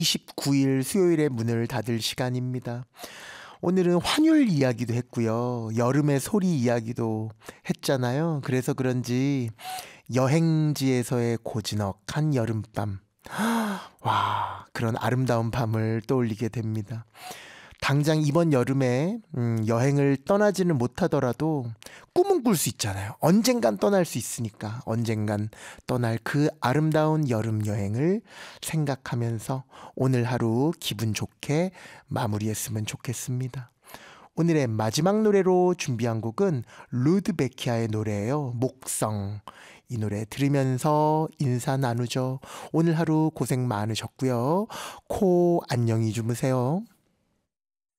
29일 수요일에 문을 닫을 시간입니다. 오늘은 환율 이야기도 했고요. 여름의 소리 이야기도 했잖아요. 그래서 그런지 여행지에서의 고즈넉한 여름밤. 와, 그런 아름다운 밤을 떠올리게 됩니다. 당장 이번 여름에 여행을 떠나지는 못하더라도 꿈은 꿀 수 있잖아요. 언젠간 떠날 수 있으니까 언젠간 떠날 그 아름다운 여름 여행을 생각하면서 오늘 하루 기분 좋게 마무리했으면 좋겠습니다. 오늘의 마지막 노래로 준비한 곡은 루드베키아의 노래예요. 목성. 이 노래 들으면서 인사 나누죠. 오늘 하루 고생 많으셨고요. 코 안녕히 주무세요.